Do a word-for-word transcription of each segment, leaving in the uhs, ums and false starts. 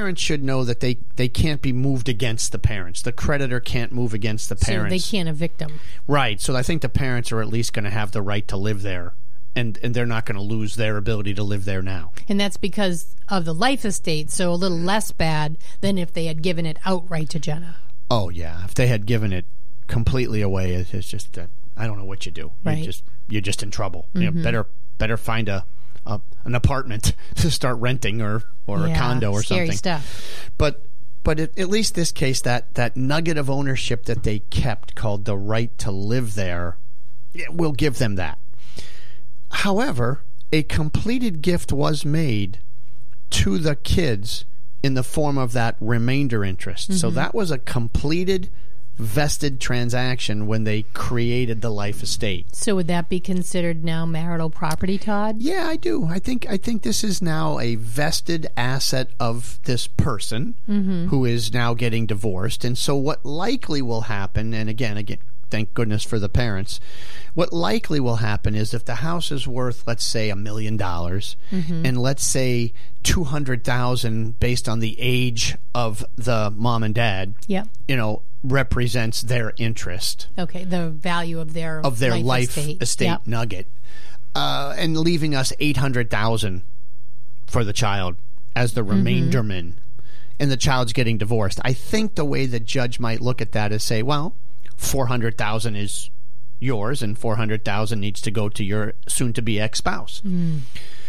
parents should know that they, they can't be moved against the parents. The creditor can't move against the parents. So they can't evict them. Right. So I think the parents are at least going to have the right to live there, and, and they're not going to lose their ability to live there now. And that's because of the life estate, so a little less bad than if they had given it outright to Jenna. Oh, yeah. If they had given it completely away, it's just that I don't know what you do. Right. You're just, you're just in trouble. Mm-hmm. You know, better better find a, a an apartment to start renting, or, or yeah, a condo or scary something. Stuff. But but at, at least this case, that, that nugget of ownership that they kept called the right to live there, we'll give them that. However, a completed gift was made to the kids in the form of that remainder interest. Mm-hmm. So that was a completed, vested transaction when they created the life estate. So would that be considered now marital property, Todd? Yeah, I do. I think I think this is now a vested asset of this person mm-hmm. who is now getting divorced. And so what likely will happen, and again, again, thank goodness for the parents, what likely will happen is if the house is worth, let's say, a million dollars, and let's say two hundred thousand dollars based on the age of the mom and dad, yep. you know, represents their interest. Okay, the value of their of their life, life estate, estate yep. nugget, uh, and leaving us eight hundred thousand dollars for the child as the remainderman, mm-hmm. and the child's getting divorced. I think the way the judge might look at that is say, well, four hundred thousand dollars is yours, and four hundred thousand dollars needs to go to your soon-to-be ex-spouse. Mm.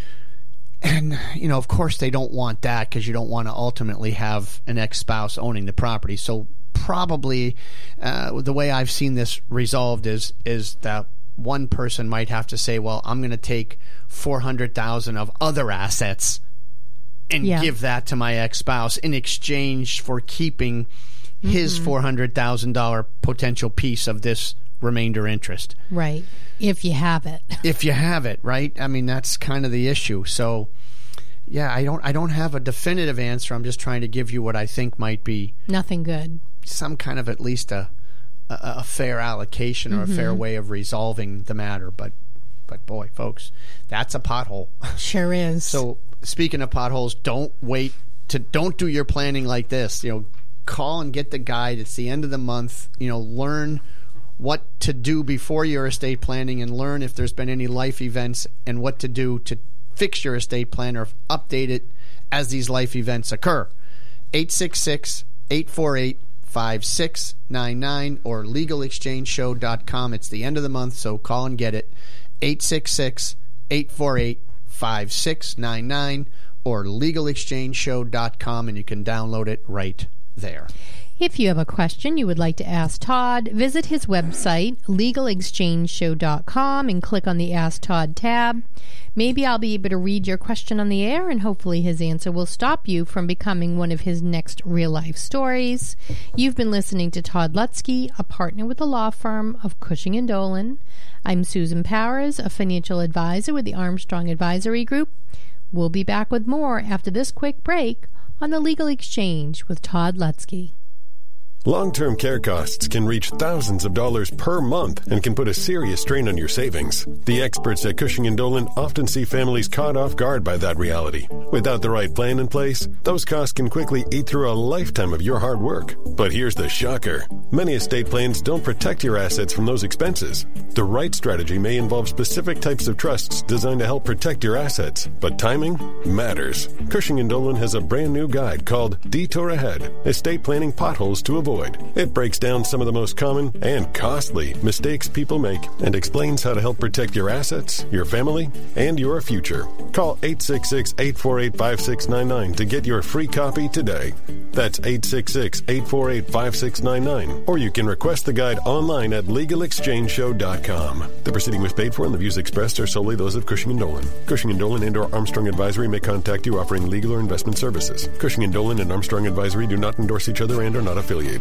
And, you know, of course they don't want that, because you don't want to ultimately have an ex-spouse owning the property. So probably uh, the way I've seen this resolved is is that one person might have to say, well, I'm going to take four hundred thousand dollars of other assets and yeah. give that to my ex-spouse in exchange for keeping mm-hmm. his four hundred thousand dollars potential piece of this remainder interest. Right. If you have it. If you have it, right? I mean, that's kind of the issue. So, yeah, I don't I don't have a definitive answer. I'm just trying to give you what I think might be nothing good. Some kind of at least a a, a fair allocation or mm-hmm. a fair way of resolving the matter. But but boy, folks, that's a pothole. Sure is. So, speaking of potholes, don't wait to don't do your planning like this. You know, call and get the guide. It's the end of the month. You know, learn what to do before your estate planning, and learn if there's been any life events and what to do to fix your estate plan or update it as these life events occur. eight six six, eight four eight, five six nine nine or legal exchange show dot com. It's the end of the month, so call and get it. eight six six, eight four eight, five six nine nine or legal exchange show dot com, and you can download it right there. If you have a question you would like to ask Todd, visit his website, legal exchange show dot com, and click on the Ask Todd tab. Maybe I'll be able to read your question on the air, and hopefully his answer will stop you from becoming one of his next real-life stories. You've been listening to Todd Lutzke, a partner with the law firm of Cushing and Dolan. I'm Susan Powers, a financial advisor with the Armstrong Advisory Group. We'll be back with more after this quick break on the Legal Exchange with Todd Lutzke. Long-term care costs can reach thousands of dollars per month and can put a serious strain on your savings. The experts at Cushing and Dolan often see families caught off guard by that reality. Without the right plan in place, those costs can quickly eat through a lifetime of your hard work. But here's the shocker. Many estate plans don't protect your assets from those expenses. The right strategy may involve specific types of trusts designed to help protect your assets, but timing matters. Cushing and Dolan has a brand new guide called Detour Ahead, Estate Planning Potholes to Avoid. It breaks down some of the most common and costly mistakes people make and explains how to help protect your assets, your family, and your future. Call eight six six, eight four eight, five six nine nine to get your free copy today. That's eight six six, eight four eight, five six nine nine. Or you can request the guide online at legal exchange show dot com. The proceeding was paid for, and the views expressed are solely those of Cushing and Dolan. Cushing and Dolan and or Armstrong Advisory may contact you offering legal or investment services. Cushing and Dolan and Armstrong Advisory do not endorse each other and are not affiliated.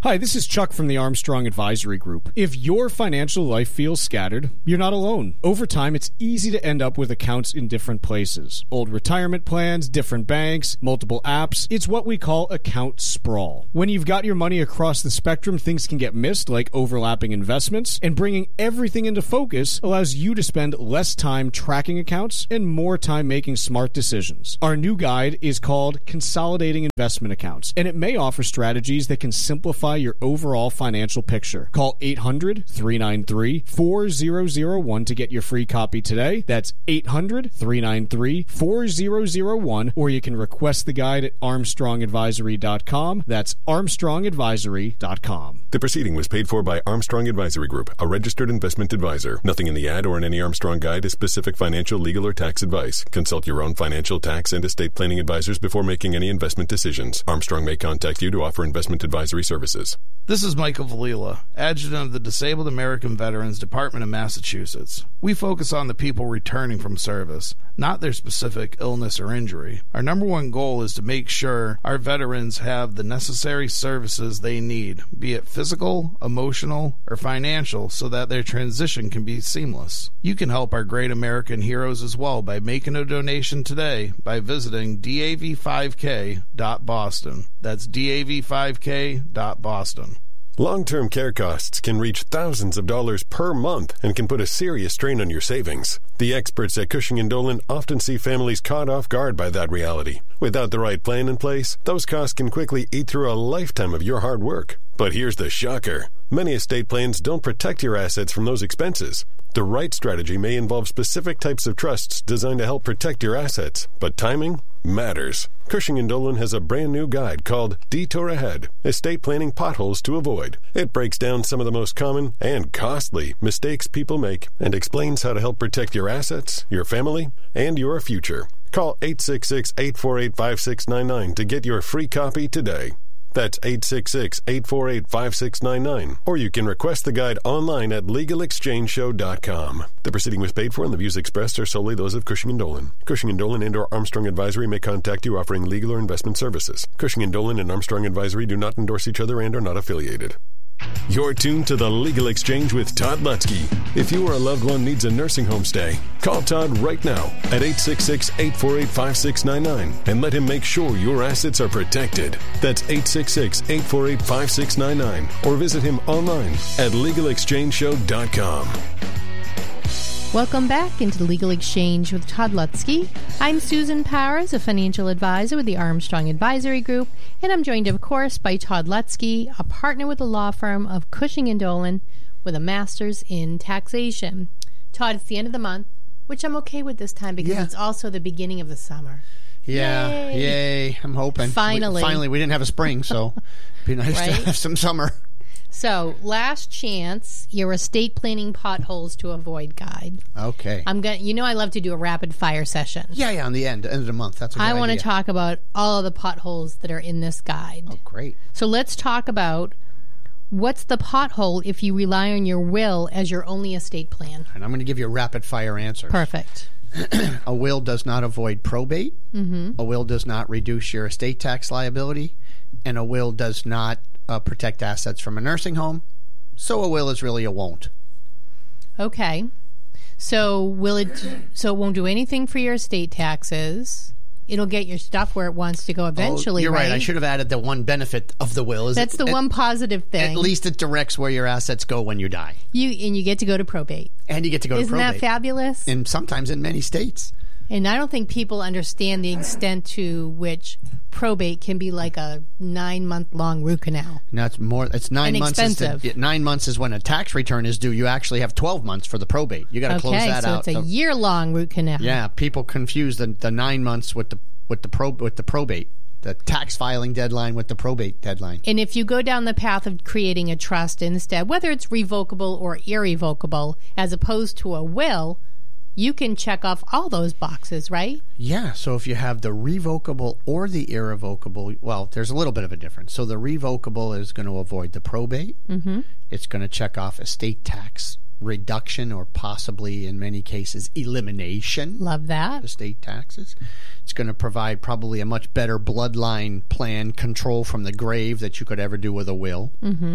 Hi, this is Chuck from the Armstrong Advisory Group. If your financial life feels scattered, you're not alone. Over time, it's easy to end up with accounts in different places. Old retirement plans, different banks, multiple apps. It's what we call account sprawl. When you've got your money across the spectrum, things can get missed, like overlapping investments, and bringing everything into focus allows you to spend less time tracking accounts and more time making smart decisions. Our new guide is called Consolidating Investment Accounts, and it may offer strategies that can simplify your overall financial picture. Call eight hundred, three nine three, four zero zero one to get your free copy today. That's eight hundred, three nine three, four zero zero one, or you can request the guide at armstrong advisory dot com. That's armstrong advisory dot com. The proceeding was paid for by Armstrong Advisory Group, a registered investment advisor. Nothing in the ad or in any Armstrong guide is specific financial, legal, or tax advice. Consult your own financial, tax, and estate planning advisors before making any investment decisions. Armstrong may contact you to offer investment advisory services. This is Michael Valila, Adjutant of the Disabled American Veterans Department of Massachusetts. We focus on the people returning from service, not their specific illness or injury. Our number one goal is to make sure our veterans have the necessary services they need, be it physical, emotional, or financial, so that their transition can be seamless. You can help our great American heroes as well by making a donation today by visiting D A V five K dot boston. That's D A V five K dot boston. Long-term care costs can reach thousands of dollars per month and can put a serious strain on your savings. The experts at Cushing and Dolan often see families caught off guard by that reality. Without the right plan in place, those costs can quickly eat through a lifetime of your hard work. But here's the shocker. Many estate plans don't protect your assets from those expenses. The right strategy may involve specific types of trusts designed to help protect your assets, but timing matters. Cushing and Dolan has a brand new guide called Detour Ahead, Estate Planning Potholes to Avoid. It breaks down some of the most common and costly mistakes people make and explains how to help protect your assets, your family, and your future. Call eight six six, eight four eight, five six nine nine to get your free copy today. That's eight six six, eight four eight, five six nine nine. Or you can request the guide online at legal exchange show dot com. The proceeding was paid for and the views expressed are solely those of Cushing and Dolan. Cushing and Dolan and or Armstrong Advisory may contact you offering legal or investment services. Cushing and Dolan and Armstrong Advisory do not endorse each other and are not affiliated. You're tuned to the Legal Exchange with Todd Lutzke. If you or a loved one needs a nursing home stay, call Todd right now at eight six six, eight four eight, five six nine nine and let him make sure your assets are protected. That's eight six six, eight four eight, five six nine nine or visit him online at legal exchange show dot com. Welcome back into the Legal Exchange with Todd Lutzke. I'm Susan Powers, a financial advisor with the Armstrong Advisory Group, and I'm joined, of course, by Todd Lutzke, a partner with the law firm of Cushing and Dolan with a master's in taxation. Todd, it's the end of the month, which I'm okay with this time because Yeah. it's also the beginning of the summer. Yeah, Yay. yay. I'm hoping. Finally. We, finally, we didn't have a spring, so it'd be nice Right? to have some summer. So, last chance, your estate planning potholes to avoid guide. Okay. I'm going you know I love to do a rapid fire session. yeah, yeah, on the end, end of the month. That's a good I want to idea. talk about all of the potholes that are in this guide. Oh, great. So let's talk about what's the pothole if you rely on your will as your only estate plan. And I'm going to give you a rapid fire answer. Perfect. A will does not avoid probate. Mm-hmm. A will does not reduce your estate tax liability. And a will does not uh, protect assets from a nursing home. So a will is really a won't. Okay. So will it so it won't do anything for your estate taxes. It'll get your stuff where it wants to go eventually, oh, you're right. right? I should have added the one benefit of the will. Is That's it, the at, one positive thing. At least it directs where your assets go when you die. You and you get to go to probate. And you get to go Isn't to probate. that fabulous? And sometimes in many states. And I don't think people understand the extent to which probate can be like a nine-month-long root canal. Now it's more. It's nine And months. Is the, expensive. nine months is when a tax return is due. You actually have twelve months for the probate. You got to Okay, close that so out. it's a The- year-long root canal. yeah, people confuse the, the nine months with the with the pro with the probate, the tax filing deadline with the probate deadline. And if you go down the path of creating a trust instead, whether it's revocable or irrevocable, as opposed to a will, you can check off all those boxes, right? Yeah, so if you have the revocable or the irrevocable, well, there's a little bit of a difference. So the revocable is going to avoid the probate. Mm-hmm. It's going to check off estate tax reduction or possibly, in many cases, elimination Love that. of estate taxes. It's going to provide probably a much better bloodline plan control from the grave that you could ever do with a will. Mm-hmm.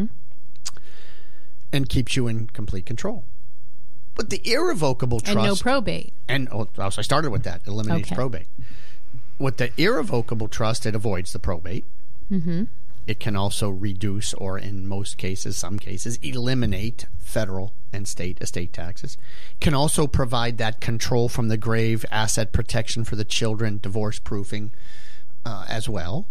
And keeps you in complete control. But the irrevocable trust... And no probate. And oh, so I started with that. Eliminates Okay. probate. With the irrevocable trust, it avoids the probate. Mm-hmm. It can also reduce, or in most cases, some cases, eliminate federal and state estate taxes. Can also provide that control from the grave, asset protection for the children, divorce proofing uh, as well.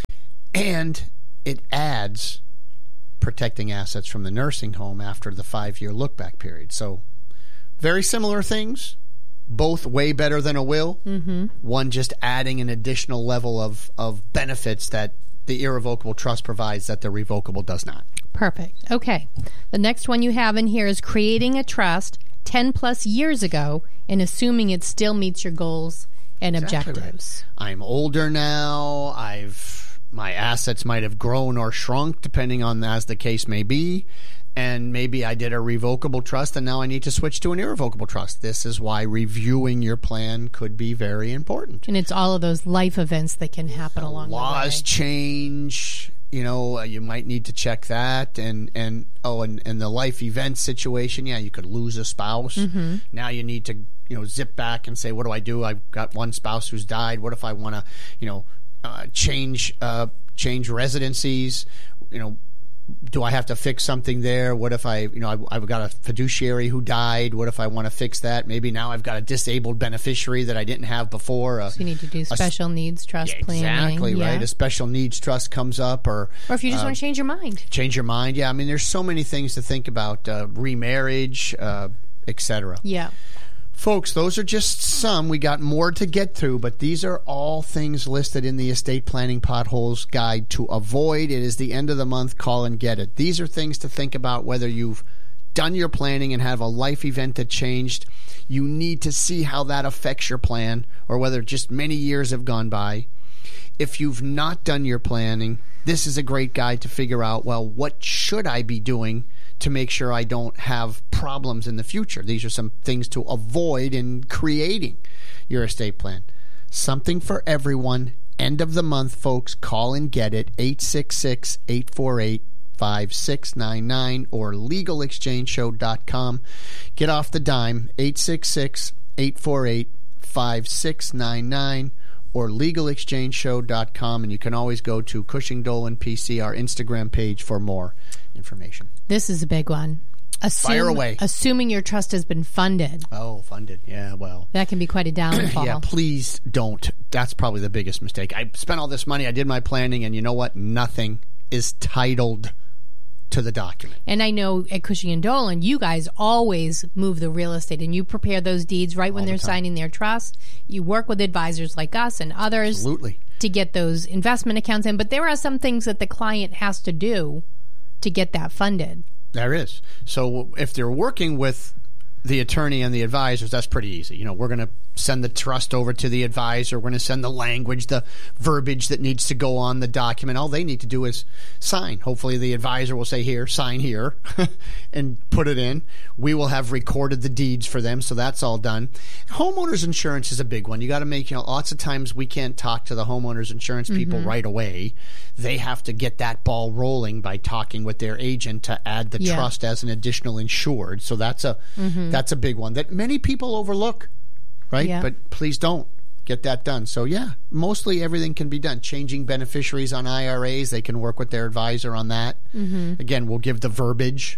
And it adds protecting assets from the nursing home after the five-year look-back period. So very similar things, both way better than a will. Mm-hmm. One just adding an additional level of, of benefits that the irrevocable trust provides that the revocable does not. Perfect. Okay. The next one you have in here is creating a trust ten plus years ago and assuming it still meets your goals and Exactly objectives. right. I'm older now. I've my assets might have grown or shrunk depending on as the case may be. And maybe I did a revocable trust and now I need to switch to an irrevocable trust. This is why reviewing your plan could be very important. And it's all of those life events that can happen along Laws the way. change, you know, uh, you might need to check that. And, and oh, and, and the life event situation, yeah, you could lose a spouse. Mm-hmm. Now you need to, you know, zip back and say, what do I do? I've got one spouse who's died. What if I want to, you know, uh, change uh, change residencies? You know, do I have to fix something there? What if I, you know, I've, I've got a fiduciary who died. What if I want to fix that? Maybe now I've got a disabled beneficiary that I didn't have before. Uh, So you need to do special needs trust yeah, planning. exactly yeah. right. A special needs trust comes up, or Or if you just uh, want to change your mind. change your mind. Yeah, I mean, there's so many things to think about. Uh, remarriage, uh, et cetera. Yeah. Folks, those are just some. We got more to get through, but these are all things listed in the Estate Planning Potholes Guide to avoid. It is the end of the month. Call and get it. These are things to think about whether you've done your planning and have a life event that changed. You need to see how that affects your plan, or whether just many years have gone by. If you've not done your planning, this is a great guide to figure out, well, what should I be doing to make sure I don't have problems in the future. These are some things to avoid in creating your estate plan. Something for everyone. End of the month, folks. Call and get it. eight six six, eight four eight, five six nine nine or legal exchange show dot com. Get off the dime. eight six six, eight four eight, five six nine nine or legal exchange show dot com. And you can always go to Cushing Dolan P C, our Instagram page, for more information. This is a big one. Assume, Fire away. Assuming your trust has been funded. Oh, funded. Yeah, well. That can be quite a downfall. Yeah, please don't. That's probably the biggest mistake. I spent all this money. I did my planning, and you know what? Nothing is titled to the document. And I know at Cushing and Dolan, you guys always move the real estate, and you prepare those deeds right when All the they're time. signing their trust. You work with advisors like us and others Absolutely. to get those investment accounts in. But there are some things that the client has to do to get that funded. There is. So if they're working with the attorney and the advisors, that's pretty easy. You know, we're going to send the trust over to the advisor. We're going to send the language, the verbiage that needs to go on the document. All they need to do is sign. Hopefully the advisor will say, here, sign here, and put it in. We will have recorded the deeds for them, so that's all done. Homeowners insurance is a big one. You got to make, you know, lots of times we can't talk to the homeowners insurance people Mm-hmm. right away. They have to get that ball rolling by talking with their agent to add the Yeah. trust as an additional insured. So that's a Mm-hmm. that's a big one that many people overlook, right? Yeah. But please don't get that done. So yeah, mostly everything can be done. Changing beneficiaries on I R As, they can work with their advisor on that. Mm-hmm. Again, we'll give the verbiage.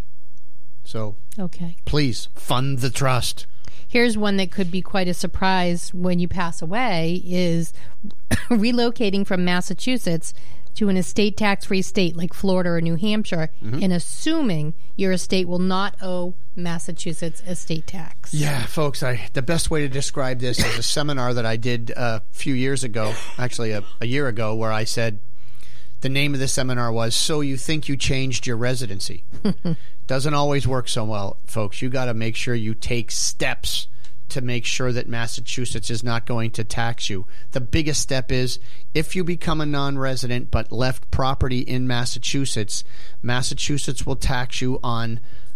So Okay. please fund the trust. Here's one that could be quite a surprise when you pass away is relocating from Massachusetts to an estate tax-free state like Florida or New Hampshire Mm-hmm. and assuming your estate will not owe Massachusetts estate tax. Yeah, folks, I the best way to describe this is a seminar that I did a few years ago, actually a, a year ago, where I said the name of the seminar was So You Think You Changed Your Residency. Doesn't always work so well, folks. You got to make sure you take steps to make sure that Massachusetts is not going to tax you. The biggest step is if you become a non-resident but left property in Massachusetts, Massachusetts will tax you on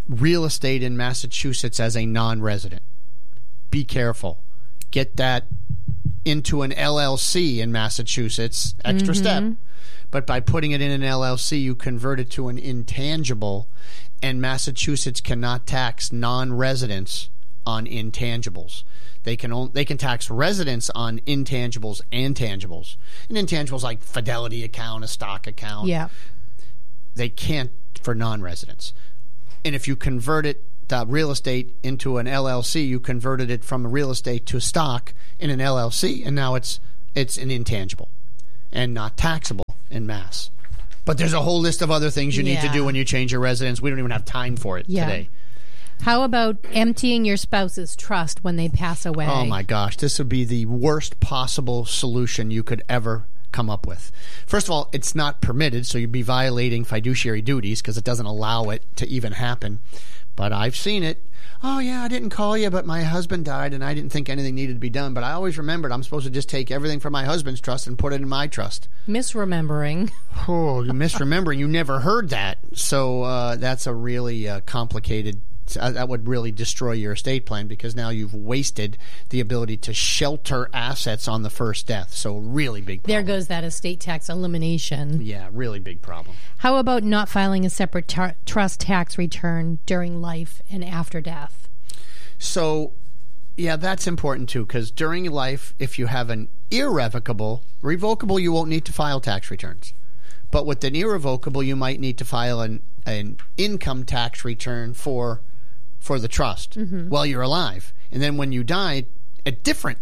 real estate in Massachusetts as a non-resident. Be careful. Get that into an L L C in Massachusetts, extra Mm-hmm. step. But by putting it in an L L C, you convert it to an intangible, and Massachusetts cannot tax non-residents on intangibles. They can only, they can tax residents on intangibles and tangibles. And intangibles like fidelity account, a stock account. Yeah. They can't for non-residents. And if you convert it, the real estate, into an L L C, you converted it from real estate to stock in an L L C, and now it's it's an intangible and not taxable in Mass. But there's a whole list of other things you need to Yeah. do when you change your residence. We don't even have time for it Yeah. today. How about emptying your spouse's trust when they pass away? Oh my gosh, this would be the worst possible solution you could ever come up with. First of all, it's not permitted, so you'd be violating fiduciary duties because it doesn't allow it to even happen. But I've seen it. Oh, yeah, I didn't call you, but my husband died, and I didn't think anything needed to be done. But I always remembered I'm supposed to just take everything from my husband's trust and put it in my trust. Misremembering. Oh, you're misremembering. You never heard that. So uh, that's a really uh, complicated... Uh, that would really destroy your estate plan because now you've wasted the ability to shelter assets on the first death. So really big problem. There goes that estate tax elimination. Yeah, really big problem. How about not filing a separate tar- trust tax return during life and after death? So, yeah, that's important too because during life, if you have an irrevocable, revocable, you won't need to file tax returns. But with an irrevocable, you might need to file an, an income tax return for for the trust Mm-hmm. while you're alive. And then when you die, a different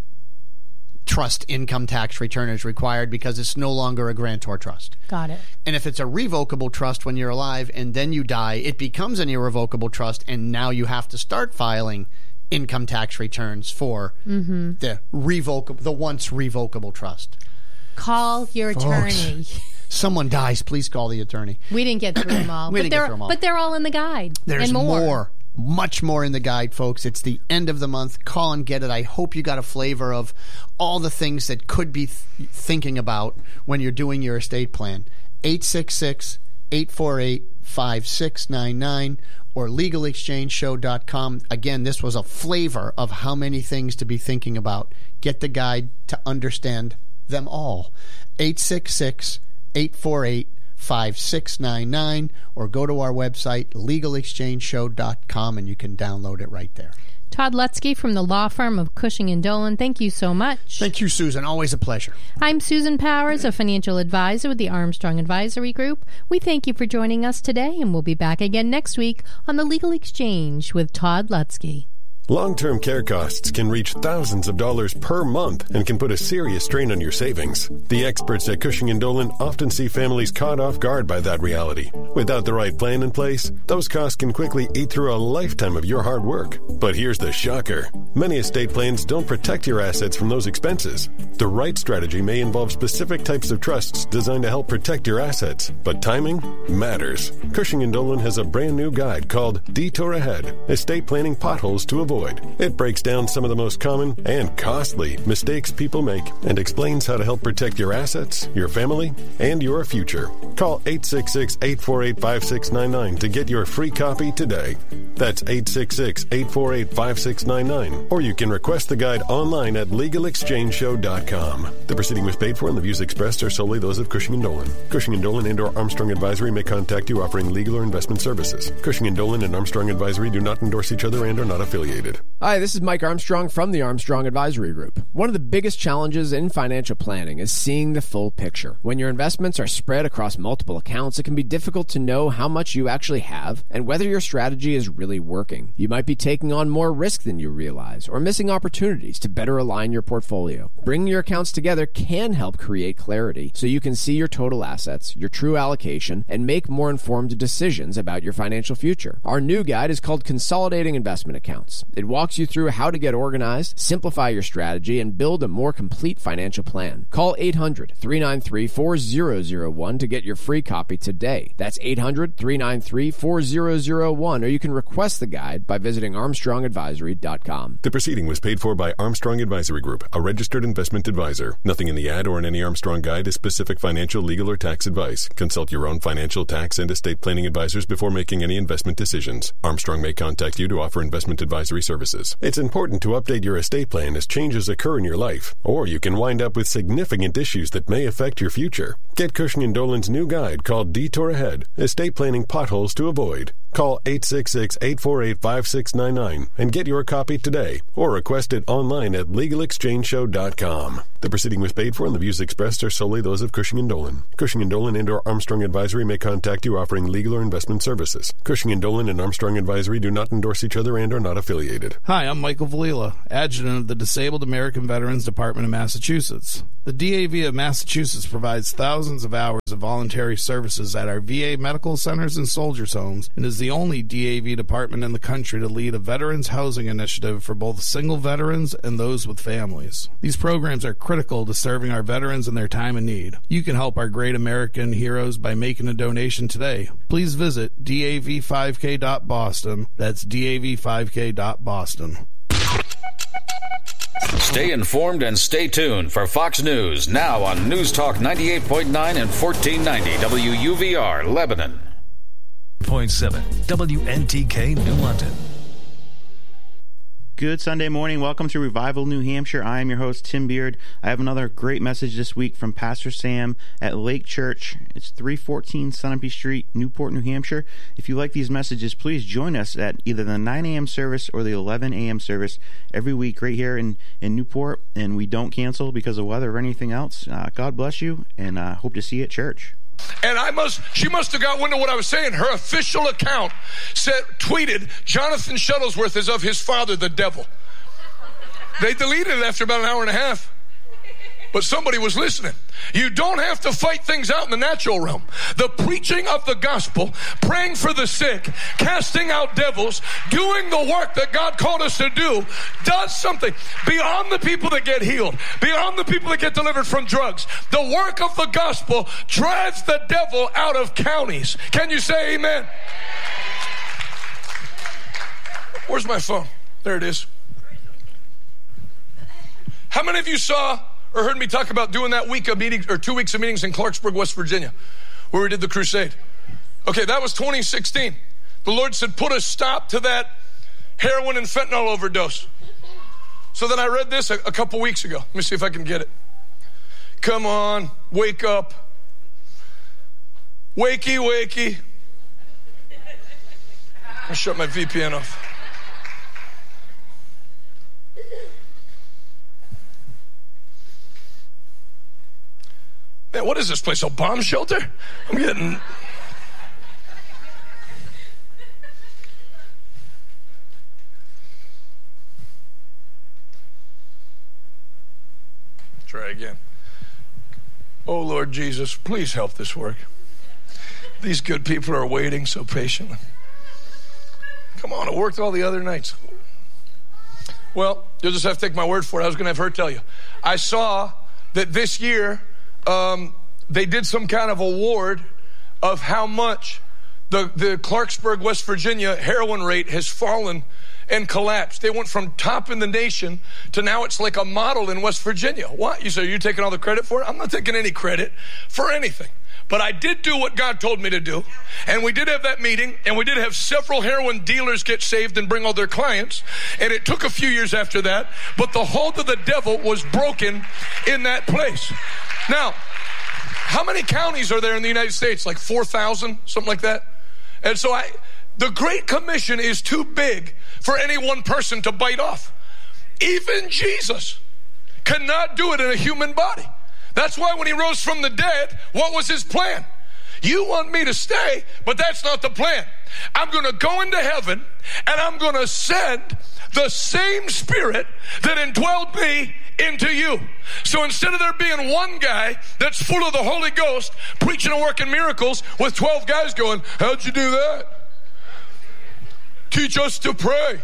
trust income tax return is required because it's no longer a grantor trust. Got it. And if it's a revocable trust when you're alive and then you die, it becomes an irrevocable trust, and now you have to start filing income tax returns for Mm-hmm. the revocable, the once revocable trust. Call your attorney. Someone dies, please call the attorney. We didn't get through them all. We but didn't get they're, through them all. But they're all in the guide. There's and more. more, much more in the guide, folks. It's the end of the month. Call and get it. I hope you got a flavor of all the things that could be th- thinking about when you're doing your estate plan. eight six six, eight four eight, five six nine nine or legal exchange show dot com. Again, this was a flavor of how many things to be thinking about. Get the guide to understand them all. eight six six, eight four eight, five six nine nine or go to our website legal exchange show dot com and you can download it right there. Todd Lutzke from the law firm of Cushing and Dolan, thank you so much. Thank you, Susan. Always a pleasure. I'm Susan Powers, a financial advisor with the Armstrong Advisory Group. We thank you for joining us today, and we'll be back again next week on the Legal Exchange with Todd Lutzke. Long-term care costs can reach thousands of dollars per month and can put a serious strain on your savings. The experts at Cushing and Dolan often see families caught off guard by that reality. Without the right plan in place, those costs can quickly eat through a lifetime of your hard work. But here's the shocker. Many estate plans don't protect your assets from those expenses. The right strategy may involve specific types of trusts designed to help protect your assets, but timing matters. Cushing and Dolan has a brand new guide called Detour Ahead, Estate Planning Potholes to Avoid. It breaks down some of the most common and costly mistakes people make and explains how to help protect your assets, your family, and your future. Call eight six six, eight four eight, five six nine nine to get your free copy today. That's eight six six, eight four eight, five six nine nine. Or you can request the guide online at legal exchange show dot com. The proceeding was paid for and the views expressed are solely those of Cushing and Dolan. Cushing and Dolan and or Armstrong Advisory may contact you offering legal or investment services. Cushing and Dolan and Armstrong Advisory do not endorse each other and are not affiliated. Hi, this is Mike Armstrong from the Armstrong Advisory Group. One of the biggest challenges in financial planning is seeing the full picture. When your investments are spread across multiple accounts, it can be difficult to know how much you actually have and whether your strategy is really working. You might be taking on more risk than you realize or missing opportunities to better align your portfolio. Bringing your accounts together can help create clarity so you can see your total assets, your true allocation, and make more informed decisions about your financial future. Our new guide is called Consolidating Investment Accounts. It walks you through how to get organized, simplify your strategy, and build a more complete financial plan. Call eight hundred, three nine three, four zero zero one to get your free copy today. That's eight hundred, three nine three, four zero zero one, or you can request the guide by visiting armstrong advisory dot com. The proceeding was paid for by Armstrong Advisory Group, a registered investment advisor. Nothing in the ad or in any Armstrong guide is specific financial, legal, or tax advice. Consult your own financial, tax, and estate planning advisors before making any investment decisions. Armstrong may contact you to offer investment advisory services. It's important to update your estate plan as changes occur in your life, or you can wind up with significant issues that may affect your future. Get Cushing and Dolan's new guide called Detour Ahead, Estate Planning Potholes to Avoid. Call eight six six, eight four eight, five six nine nine and get your copy today, or request it online at legal exchange show dot com. The proceeding was paid for and the views expressed are solely those of Cushing and Dolan. Cushing and Dolan and or Armstrong Advisory may contact you offering legal or investment services. Cushing and Dolan and Armstrong Advisory do not endorse each other and are not affiliated. Hi, I'm Michael Valila, Adjutant of the Disabled American Veterans Department of Massachusetts. The D A V of Massachusetts provides thousands of hours of voluntary services at our V A medical centers and soldiers' homes, and is the only D A V department in the country to lead a veterans housing initiative for both single veterans and those with families. These programs are critical to serving our veterans in their time of need. You can help our great American heroes by making a donation today. Please visit D A V five K dot Boston. That's D A V five K dot Boston. Stay informed and stay tuned for Fox News, now on News Talk ninety-eight point nine and fourteen ninety W U V R, Lebanon. point seven W N T K, New London. Good Sunday morning. Welcome to Revival New Hampshire. I am your host, Tim Beard. I have another great message this week from Pastor Sam at Lake Church. It's three fourteen Sunapee Street, Newport, New Hampshire. If you like these messages, please join us at either the nine a.m. service or the eleven a.m. service every week right here in, in Newport. And we don't cancel because of weather or anything else. Uh, God bless you, and I uh, hope to see you at church. And I must, she must have got wind of what I was saying. Her official account said, tweeted, Jonathan Shuttlesworth is of his father, the devil. They deleted it after about an hour and a half. But somebody was listening. You don't have to fight things out in the natural realm. The preaching of the gospel, praying for the sick, casting out devils, doing the work that God called us to do, does something beyond the people that get healed, beyond the people that get delivered from drugs. The work of the gospel drives the devil out of counties. Can you say amen? Where's my phone? There it is. How many of you saw or heard me talk about doing that week of meetings, or two weeks of meetings in Clarksburg, West Virginia, where we did the crusade? Okay, that was twenty sixteen. The Lord said, put a stop to that heroin and fentanyl overdose. So then I read this a, a couple weeks ago. Let me see if I can get it. Come on, wake up. Wakey, wakey. I'll shut my V P N off. Man, what is this place? A bomb shelter? I'm getting... Try again. Oh, Lord Jesus, please help this work. These good people are waiting so patiently. Come on, it worked all the other nights. Well, you'll just have to take my word for it. I was going to have her tell you. I saw that this year... Um, they did some kind of award of how much the, the Clarksburg, West Virginia heroin rate has fallen and collapsed. They went from top in the nation to now it's like a model in West Virginia. What? You say you're taking all the credit for it? I'm not taking any credit for anything. But I did do what God told me to do. And we did have that meeting, and we did have several heroin dealers get saved and bring all their clients. And it took a few years after that, but the hold of the devil was broken in that place. Now, how many counties are there in the United States? Like four thousand, something like that? And so I, the Great Commission is too big for any one person to bite off. Even Jesus cannot do it in a human body. That's why when he rose from the dead, what was his plan? You want me to stay, but that's not the plan. I'm going to go into heaven, and I'm going to send the same Spirit that indwelled me into you. So instead of there being one guy that's full of the Holy Ghost preaching and working miracles with twelve guys going, how'd you do that? Teach us to pray.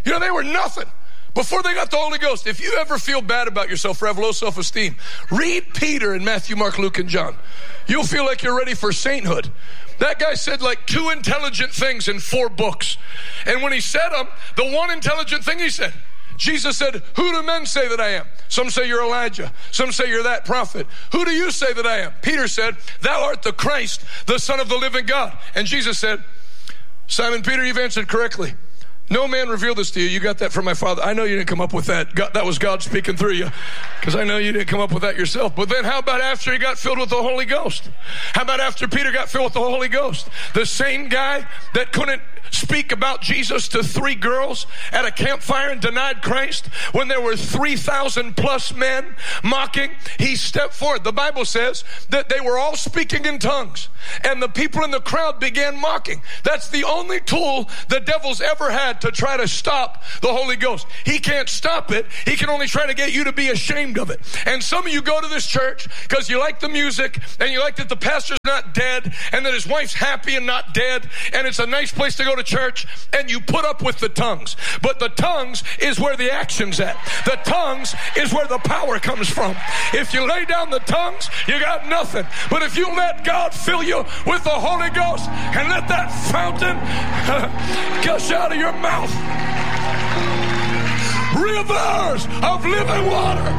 You know, they were nothing before they got the Holy Ghost. If you ever feel bad about yourself or have low self-esteem, read Peter in Matthew, Mark, Luke, and John. You'll feel like you're ready for sainthood. That guy said like two intelligent things in four books. And when he said them, the one intelligent thing he said, Jesus said, who do men say that I am? Some say you're Elijah. Some say you're that prophet. Who do you say that I am? Peter said, thou art the Christ, the Son of the living God. And Jesus said, Simon Peter, you've answered correctly. No man revealed this to you. You got that from my Father. I know you didn't come up with that. God, that was God speaking through you, because I know you didn't come up with that yourself. But then how about after he got filled with the Holy Ghost? How about after Peter got filled with the Holy Ghost? The same guy that couldn't speak about Jesus to three girls at a campfire and denied Christ when there were three thousand plus men mocking, he stepped forward. The Bible says that they were all speaking in tongues, and the people in the crowd began mocking. That's the only tool the devil's ever had to try to stop the Holy Ghost. He can't stop it. He can only try to get you to be ashamed of it. And some of you go to this church because you like the music, and you like that the pastor's not dead, and that his wife's happy and not dead, and it's a nice place to go to church, and you put up with the tongues. But the tongues is where the action's at. The tongues is where the power comes from. If you lay down the tongues, you got nothing. But if you let God fill you with the Holy Ghost and let that fountain gush out of your mouth, rivers of living water.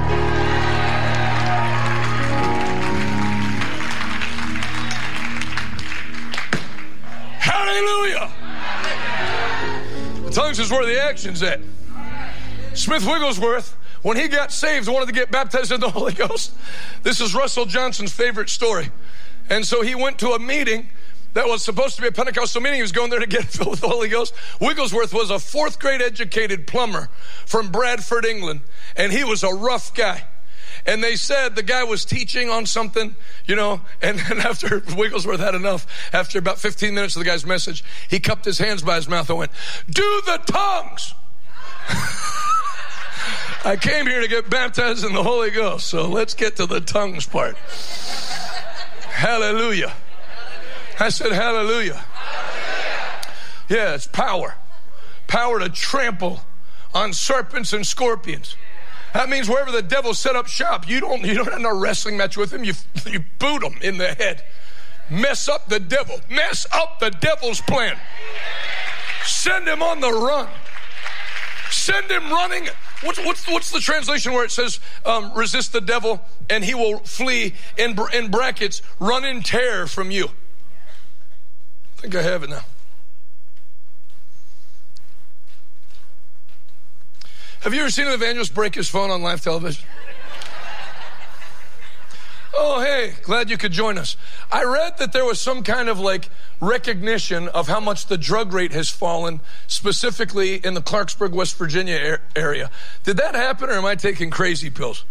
Hallelujah. The tongues is where the action's at. Smith Wigglesworth, when he got saved, wanted to get baptized in the Holy Ghost. This is Russell Johnson's favorite story. And so he went to a meeting that was supposed to be a Pentecostal meeting. He was going there to get filled with the Holy Ghost. Wigglesworth was a fourth grade educated plumber from Bradford, England. And he was a rough guy. And they said the guy was teaching on something, you know, and then after Wigglesworth had enough, after about fifteen minutes of the guy's message, he cupped his hands by his mouth and went, do the tongues. I came here to get baptized in the Holy Ghost, so let's get to the tongues part. Hallelujah. I said hallelujah. Hallelujah. Yeah, it's power. Power to trample on serpents and scorpions. That means wherever the devil set up shop, you don't you don't have no wrestling match with him. You you boot him in the head. Mess up the devil. Mess up the devil's plan. Send him on the run. Send him running. What's what's what's the translation where it says um, resist the devil and he will flee? In in brackets, run in terror from you. I think I have it now. Have you ever seen an evangelist break his phone on live television? Oh, hey, glad you could join us. I read that there was some kind of like recognition of how much the drug rate has fallen, specifically in the Clarksburg, West Virginia area. Did that happen, or am I taking crazy pills?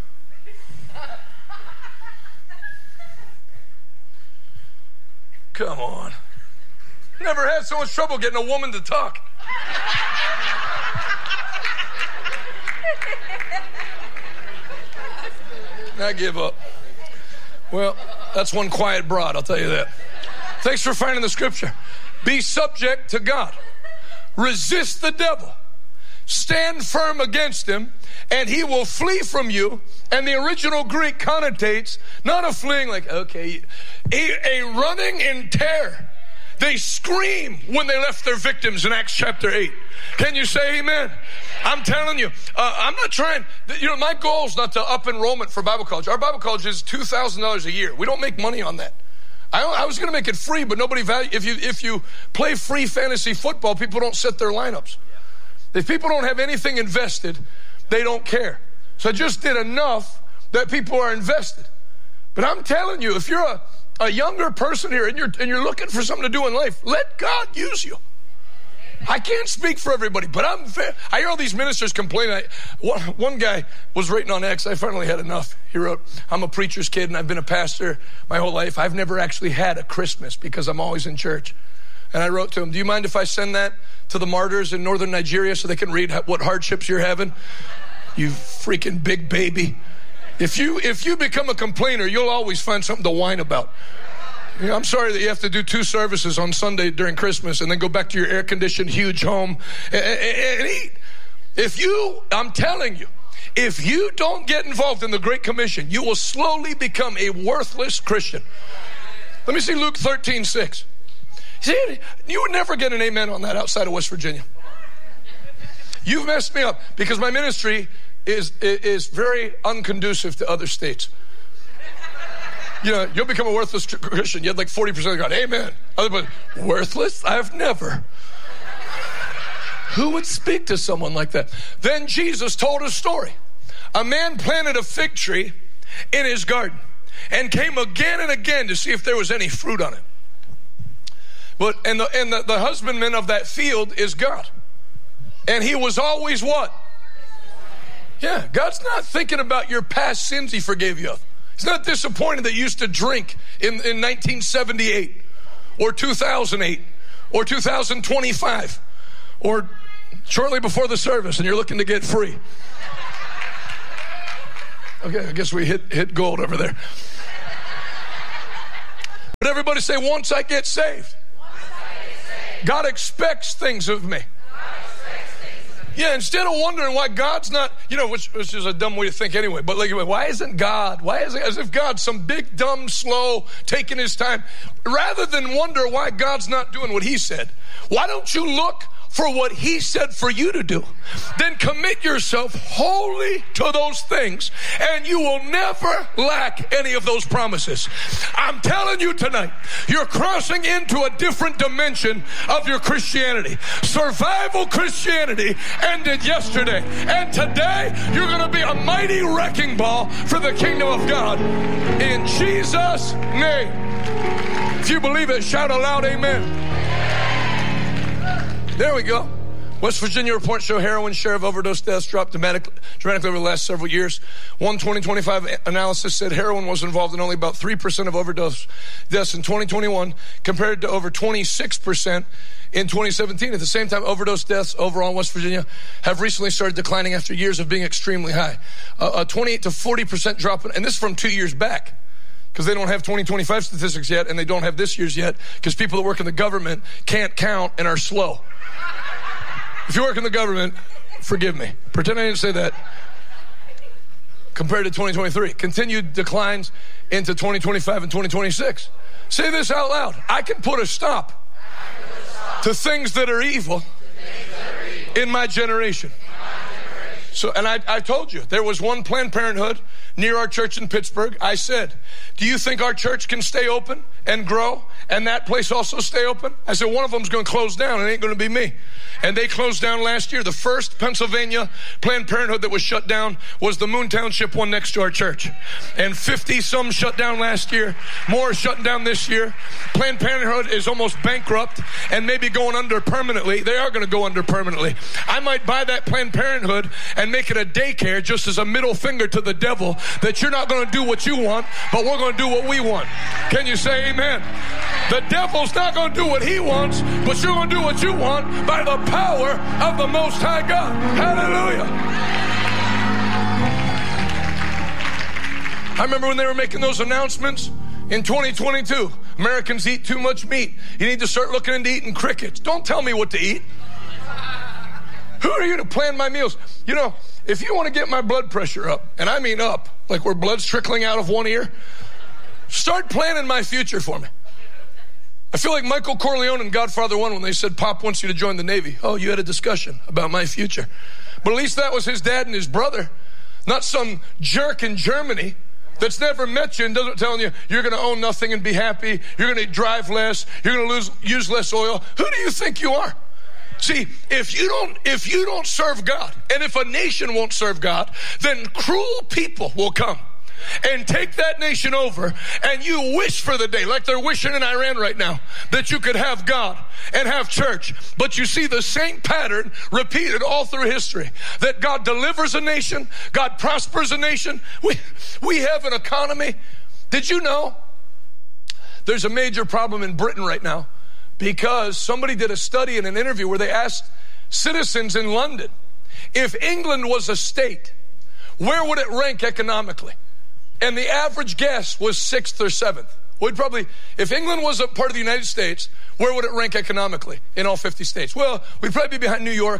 Come on. Never had so much trouble getting a woman to talk. I give up. Well, that's one quiet broad, I'll tell you that. Thanks for finding the scripture. Be subject to God. Resist the devil. Stand firm against him, and he will flee from you. And the original Greek connotates not a fleeing like, okay, a, a running in terror. They scream when they left their victims in Acts chapter eight. Can you say amen? I'm telling you, uh, I'm not trying, you know, my goal is not to up enrollment for Bible college. Our Bible college is two thousand dollars a year. We don't make money on that. I, I was going to make it free, but nobody value, if you, if you play free fantasy football, people don't set their lineups. If people don't have anything invested, they don't care. So I just did enough that people are invested. But I'm telling you, if you're a, a younger person here and you're, and you're looking for something to do in life, let God use you. I can't speak for everybody, but I'm fair. I hear all these ministers complain. I, one, one guy was writing on X. I finally had enough. He wrote, I'm a preacher's kid and I've been a pastor my whole life. I've never actually had a Christmas because I'm always in church. And I wrote to him, do you mind if I send that to the martyrs in northern Nigeria so they can read what hardships you're having? You freaking big baby. If you, if you become a complainer, you'll always find something to whine about. You know, I'm sorry that you have to do two services on Sunday during Christmas and then go back to your air-conditioned huge home and, and, and eat. If you, I'm telling you, if you don't get involved in the Great Commission, you will slowly become a worthless Christian. Let me see Luke thirteen six. See, you would never get an amen on that outside of West Virginia. You've messed me up because my ministry is is very unconducive to other states. You know, you'll become a worthless Christian. You had like forty percent of God. Amen. Other people, worthless? I have never. Who would speak to someone like that? Then Jesus told a story. A man planted a fig tree in his garden and came again and again to see if there was any fruit on it. But and the and the, the husbandman of that field is God. And he was always what? Yeah, God's not thinking about your past sins he forgave you of. He's not disappointed that you used to drink in, in nineteen seventy-eight or two thousand eight or two thousand twenty-five or shortly before the service and you're looking to get free. Okay, I guess we hit, hit gold over there. But everybody say, once I get saved, once I get saved. God expects things of me. Yeah, instead of wondering why God's not, you know, which, which is a dumb way to think anyway, but like, why isn't God, why is it as if God's some big, dumb, slow, taking his time, rather than wonder why God's not doing what he said, why don't you look for what he said for you to do? Then commit yourself wholly to those things and you will never lack any of those promises. I'm telling you tonight, you're crossing into a different dimension of your Christianity. Survival Christianity ended yesterday, and today you're going to be a mighty wrecking ball for the kingdom of God in Jesus' name. If you believe it, shout aloud, amen. There we go. West Virginia reports show heroin share of overdose deaths dropped dramatically, dramatically over the last several years. One twenty twenty-five analysis said heroin was involved in only about three percent of overdose deaths in twenty twenty-one compared to over twenty-six percent in twenty seventeen. At the same time, overdose deaths overall in West Virginia have recently started declining after years of being extremely high. Uh, a twenty-eight to forty percent drop, and this is from two years back. Because they don't have twenty twenty-five statistics yet, and they don't have this year's yet, because people that work in the government can't count and are slow. If you work in the government, forgive me. Pretend I didn't say that. Compared to twenty twenty-three. Continued declines into twenty twenty-five and twenty twenty-six. Say this out loud. I can put a stop, put a stop. to things that are evil, that are evil. in my generation. So, and I, I told you, there was one Planned Parenthood near our church in Pittsburgh. I said, do you think our church can stay open and grow and that place also stay open? I said, one of them's going to close down. It ain't going to be me. And they closed down last year. The first Pennsylvania Planned Parenthood that was shut down was the Moon Township one next to our church. And fifty some shut down last year. More shutting down this year. Planned Parenthood is almost bankrupt and maybe going under permanently. They are going to go under permanently. I might buy that Planned Parenthood and make it a daycare just as a middle finger to the devil that you're not going to do what you want, but we're going to do what we want. Can you say amen? The devil's not going to do what he wants, but you're going to do what you want by the power of the Most High God. Hallelujah. I remember when they were making those announcements in twenty twenty-two. Americans eat too much meat. You need to start looking into eating crickets. Don't tell me what to eat. Who are you to plan my meals? You know, if you want to get my blood pressure up, and I mean up, like where blood's trickling out of one ear, start planning my future for me. I feel like Michael Corleone in Godfather one when they said, Pop wants you to join the Navy. Oh, you had a discussion about my future. But at least that was his dad and his brother, not some jerk in Germany that's never met you and doesn't tell you you're going to own nothing and be happy, you're going to drive less, you're going to lose, use less oil. Who do you think you are? See, if you don't if you don't serve God, and if a nation won't serve God, then cruel people will come and take that nation over, and you wish for the day, like they're wishing in Iran right now, that you could have God and have church. But you see the same pattern repeated all through history, that God delivers a nation, God prospers a nation. We, we have an economy. Did you know there's a major problem in Britain right now? Because somebody did a study in an interview where they asked citizens in London, if England was a state, where would it rank economically? And the average guess was sixth or seventh. We'd probably, if England was a part of the United States, where would it rank economically in all fifty states? Well, we'd probably be behind New York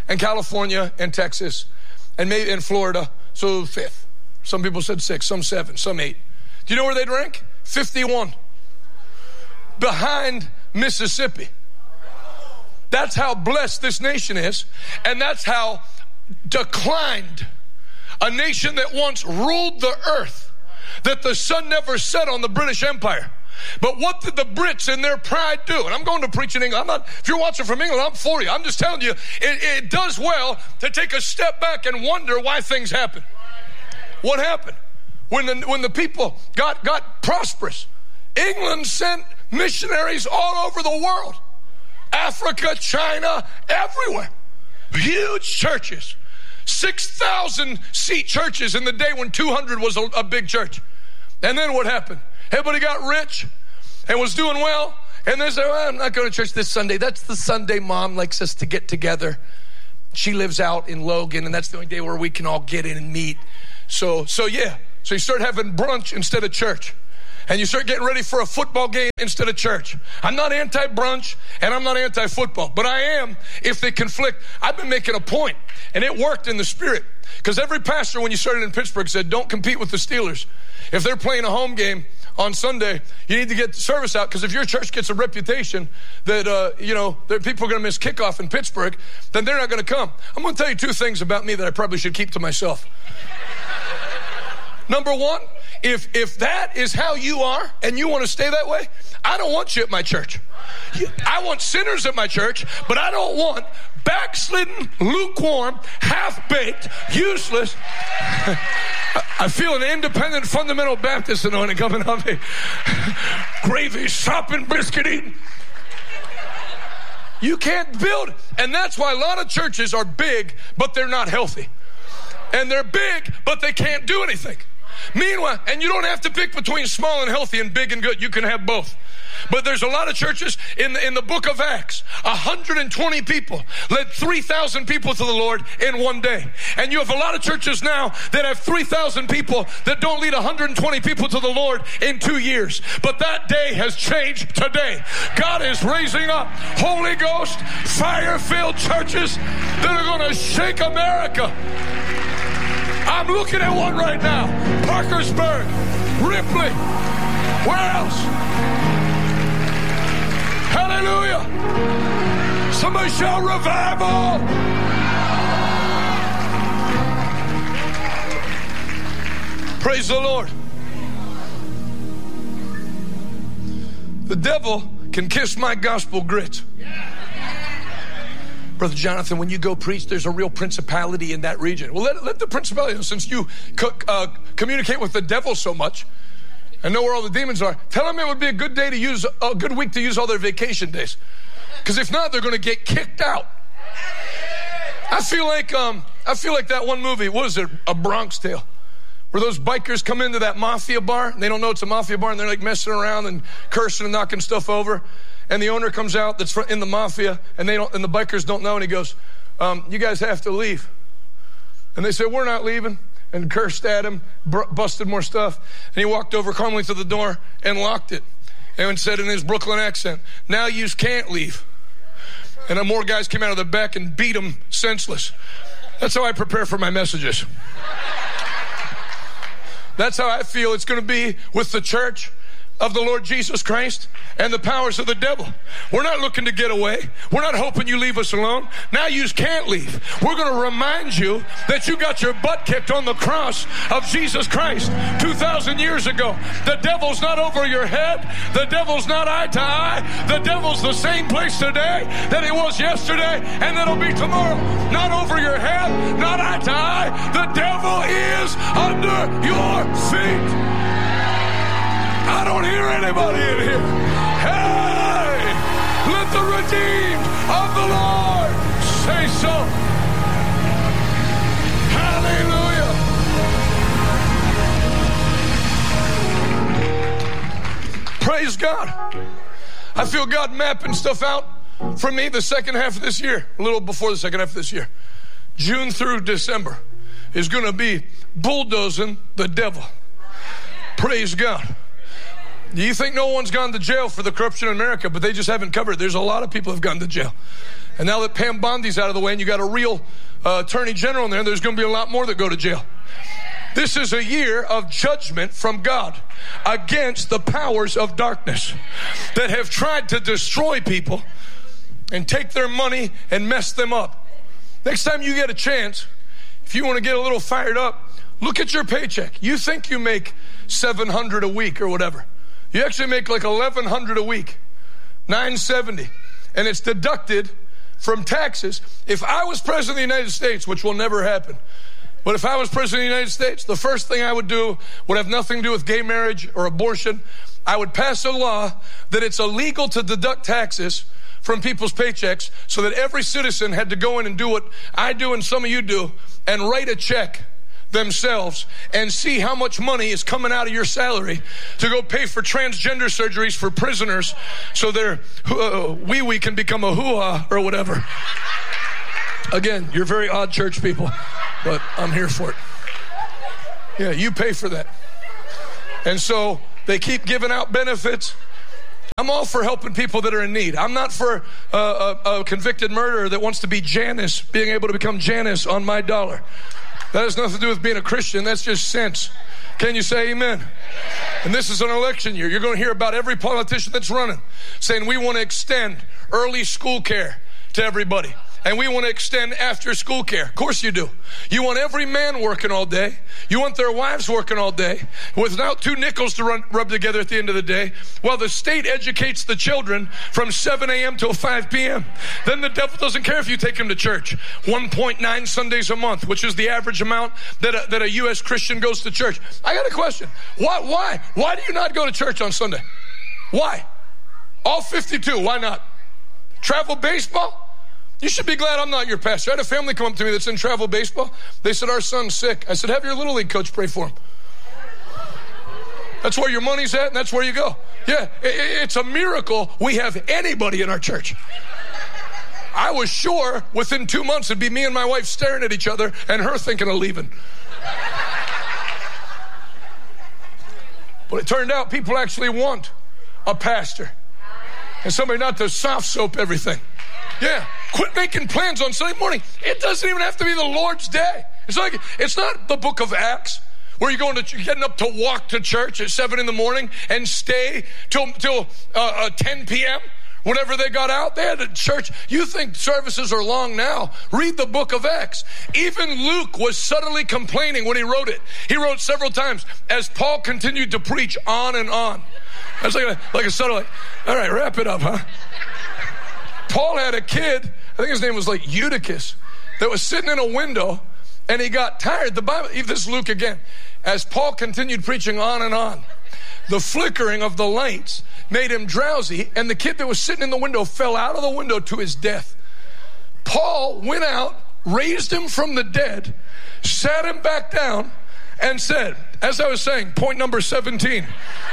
and California and Texas and maybe in Florida, so fifth. Some people said six, some seven, some eight. Do you know where they'd rank? fifty-one. Behind Mississippi. That's how blessed this nation is, and that's how declined a nation that once ruled the earth, that the sun never set on the British Empire. But what did the Brits in their pride do? And I'm going to preach in England. I'm not, if you're watching from England, I'm for you. I'm just telling you, it, it does well to take a step back and wonder why things happen. What happened? When the, when the people got, got prosperous, England sent missionaries all over the world. Africa, China, everywhere. Huge churches. six thousand seat churches in the day when two hundred was a, a big church. And then what happened? Everybody got rich and was doing well. And they said, well, I'm not going to church this Sunday. That's the Sunday mom likes us to get together. She lives out in Logan, and that's the only day where we can all get in and meet. So, so yeah. So you start having brunch instead of church. And you start getting ready for a football game instead of church. I'm not anti-brunch and I'm not anti-football, but I am if they conflict. I've been making a point, and it worked in the spirit. Because every pastor, when you started in Pittsburgh, said, don't compete with the Steelers. If they're playing a home game on Sunday, you need to get the service out, because if your church gets a reputation that, uh, you know, that people are going to miss kickoff in Pittsburgh, then they're not going to come. I'm going to tell you two things about me that I probably should keep to myself. Number one, if if that is how you are and you want to stay that way, I don't want you at my church. I want sinners at my church, but I don't want backslidden, lukewarm, half-baked, useless. I feel an independent fundamental Baptist anointing coming on me. Gravy, shopping, biscuit eating. You can't build. And that's why a lot of churches are big, but they're not healthy. And they're big, but they can't do anything. Meanwhile, and you don't have to pick between small and healthy and big and good. You can have both. But there's a lot of churches in the, in the book of Acts. one hundred twenty people led three thousand people to the Lord in one day. And you have a lot of churches now that have three thousand people that don't lead one hundred twenty people to the Lord in two years. But that day has changed today. God is raising up Holy Ghost, fire-filled churches that are going to shake America. I'm looking at one right now. Parkersburg, Ripley, where else? Hallelujah. Somebody shout revival. Praise the Lord. The devil can kiss my gospel grits. Brother Jonathan, when you go preach, there's a real principality in that region. Well, let, let the principality, since you co- uh, communicate with the devil so much and know where all the demons are, tell them it would be a good day to use, a good week to use all their vacation days. Because if not, they're going to get kicked out. I feel like, um, I feel like that one movie, what is it, A Bronx Tale, where those bikers come into that mafia bar, and they don't know it's a mafia bar, and they're like messing around and cursing and knocking stuff over. And the owner comes out that's in the mafia, and they don't, and the bikers don't know, and he goes, um, you guys have to leave. And they said, we're not leaving, and cursed at him, br- busted more stuff. And he walked over calmly to the door and locked it, and said in his Brooklyn accent, now yous can't leave. And then more guys came out of the back and beat him senseless. That's how I prepare for my messages. That's how I feel it's going to be with the church of the Lord Jesus Christ and the powers of the devil. We're not looking to get away. We're not hoping you leave us alone. Now you can't leave. We're going to remind you that you got your butt kicked on the cross of Jesus Christ two thousand years ago. The devil's not over your head. The devil's not eye to eye. The devil's the same place today that he was yesterday, and that'll be tomorrow. Not over your head, not eye to eye. The devil is under your feet. I don't hear anybody in here. Hey, let the redeemed of the Lord say so. Hallelujah. Praise God. I feel God mapping stuff out for me the second half of this year, a little before the second half of this year. June through December is going to be bulldozing the devil. Praise God. You think no one's gone to jail for the corruption in America, but they just haven't covered it. There's a lot of people who have gone to jail. And now that Pam Bondi's out of the way and you got a real uh, attorney general in there, there's going to be a lot more that go to jail. This is a year of judgment from God against the powers of darkness that have tried to destroy people and take their money and mess them up. Next time you get a chance, if you want to get a little fired up, look at your paycheck. You think you make seven hundred dollars a week or whatever. You actually make like eleven hundred dollars a week, nine seventy, and it's deducted from taxes. If I was president of the United States, which will never happen, but if I was president of the United States, the first thing I would do would have nothing to do with gay marriage or abortion. I would pass a law that it's illegal to deduct taxes from people's paychecks so that every citizen had to go in and do what I do and some of you do and write a check themselves and see how much money is coming out of your salary to go pay for transgender surgeries for prisoners so their uh, wee-wee can become a hoo-ha or whatever. Again, you're very odd church people, but I'm here for it. Yeah, you pay for that. And so they keep giving out benefits. I'm all for helping people that are in need. I'm not for uh, a, a convicted murderer that wants to be Janice, being able to become Janice on my dollar. That has nothing to do with being a Christian. That's just sense. Can you say amen? And this is an election year. You're going to hear about every politician that's running saying we want to extend early school care to everybody. And we want to extend after school care. Of course you do. You want every man working all day. You want their wives working all day without two nickels to run, rub together at the end of the day, while the state educates the children from seven a.m. till five p.m. Then the devil doesn't care if you take them to church. one point nine Sundays a month, which is the average amount that a, that a U S Christian goes to church. I got a question. Why, why? Why do you not go to church on Sunday? Why? All fifty-two, why not? Travel baseball? You should be glad I'm not your pastor. I had a family come up to me that's in travel baseball. They said, our son's sick. I said, have your little league coach pray for him. That's where your money's at, and that's where you go. Yeah, it's a miracle we have anybody in our church. I was sure within two months it'd be me and my wife staring at each other and her thinking of leaving. But it turned out people actually want a pastor and somebody not to soft soap everything. Yeah, quit making plans on Sunday morning. It doesn't even have to be the Lord's day. It's like it's not the book of Acts where you're going to you're getting up to walk to church at seven in the morning and stay till till uh, uh, ten p.m. Whenever they got out, they had a church. You think services are long now? Read the book of Acts. Even Luke was subtly complaining when he wrote it. He wrote several times as Paul continued to preach on and on. That's like a, like a subtle, like, all right, wrap it up, huh? Paul had a kid, I think his name was like Eutychus, that was sitting in a window and he got tired. The Bible, this is Luke again. As Paul continued preaching on and on, the flickering of the lights made him drowsy, and the kid that was sitting in the window fell out of the window to his death. Paul went out, raised him from the dead, sat him back down, and said, as I was saying, point number seventeen.